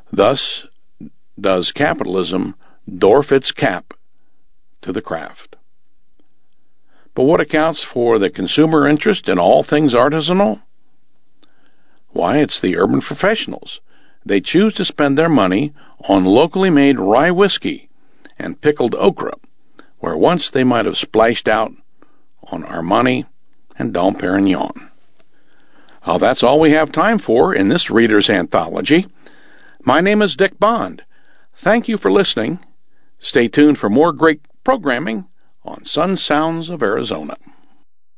Thus does capitalism doff its cap to the craft. But what accounts for the consumer interest in all things artisanal? Why, it's the urban professionals. They choose to spend their money on locally made rye whiskey and pickled okra, where once they might have splashed out on Armani and Dom Perignon. Well, that's all we have time for in this Reader's Anthology. My name is Dick Bond. Thank you for listening. Stay tuned for more great programming on Sun Sounds of Arizona.